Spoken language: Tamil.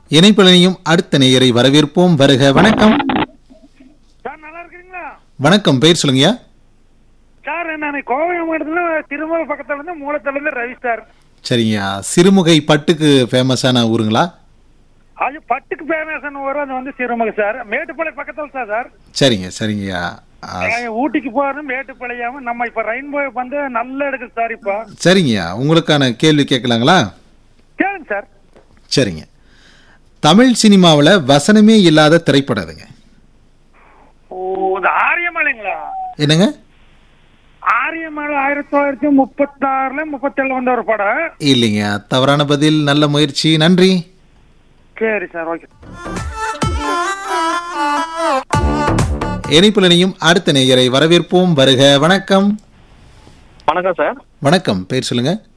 இணைப்பிலையும் அடுத்த நேயரை வரவேற்போம். வருக. வணக்கம். சார் நல்லா இருக்கீங்களா? வணக்கம். பெயர் சொல்லுங்கய்யா. சார் நான் கோவை மாவட்டத்துல திருமூல பக்கத்துல இருந்து மூலத்துல இருந்து ரவி சார். சரிங்கய்யா. சிறுமுகை பட்டுக்கு ஃபேமஸான ஊருங்களா? அது பட்டுக்கு பேமேசன் வரும், அது வந்து சிறுமுகை சார். மேட்டுப்பாளையம் பக்கத்துல தான் சார். சரிங்கய்யா. ஊட்டிக்கு போறது மேட்டுப்பாளையம். நம்ம இப்ப ரெயின்போ வந்து நல்லா எடுக்குது சார். இப்ப சரிங்கய்யா. உங்களுக்கான கேள்வி கேட்கலாங்களா? கேளுங்க சார். சரிங்க. தமிழ் சினிமாவில் வசனமே இல்லாத திரைப்படம் எதுங்க? ஓ, இது ஆரியமலைங்களா? என்னங்க? ஆரியமலை 1936 37 வந்த ஒரு படம். இல்லைங்க, தவறான பதில். நல்ல முயற்சி, நன்றி. சரி சார், ஓகே. இணைப்பிலையும் அடுத்த நேயரை வரவேற்போம். வருக. வணக்கம். வணக்கம் சார். வணக்கம். பெயர் சொல்லுங்க.